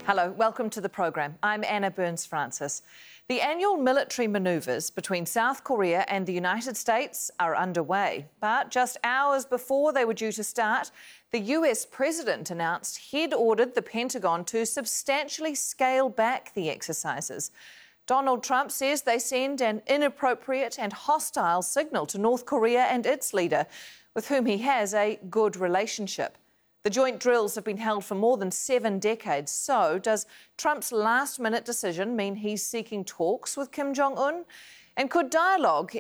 Hello, welcome to the programme. I'm Anna Burns-Francis. The annual military manoeuvres between South Korea and the United States are underway. But just hours before they were due to start, the US president announced he'd ordered the Pentagon to substantially scale back the exercises. Donald Trump says they send an inappropriate and hostile signal to North Korea and its leader, with whom he has a good relationship. The joint drills have been held for more than 7 decades. So, does Trump's last-minute decision mean he's seeking talks with Kim Jong-un? And could dialogue